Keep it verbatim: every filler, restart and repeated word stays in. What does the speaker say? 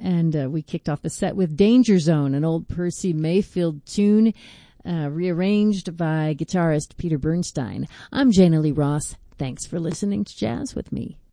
And uh, we kicked off the set with Danger Zone, an old Percy Mayfield tune uh, rearranged by guitarist Peter Bernstein. I'm Jana Lee Ross. Thanks for listening to Jazz with me.